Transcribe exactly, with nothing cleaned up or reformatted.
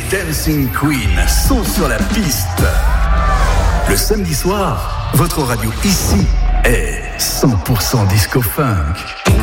dancing queens sont sur la piste. Le samedi soir, votre radio ici est cent pour cent disco funk.